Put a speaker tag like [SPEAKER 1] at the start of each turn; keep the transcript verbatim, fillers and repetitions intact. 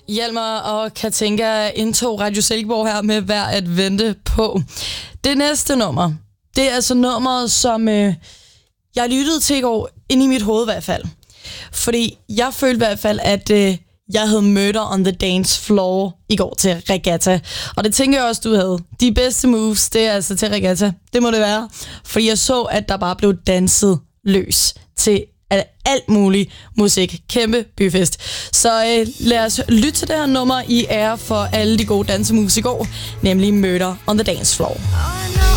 [SPEAKER 1] Hjalmar og Katinka indtog Radio Silkeborg her med Værd at vente på. Det næste nummer, det er altså nummeret, som øh, jeg lyttede til i går, ind i mit hoved i hvert fald. Fordi jeg følte i hvert fald, at øh, jeg havde Murder on the Dance Floor i går til Regatta. Og det tænker jeg også, du havde. De bedste moves, det er altså til Regatta. Det må det være. Fordi jeg så, at der bare blev danset løs til alt muligt musik. Kæmpe byfest. Så øh, lad os lytte til det her nummer i ære for alle de gode dansemus i går, nemlig Murder on the Dance Floor.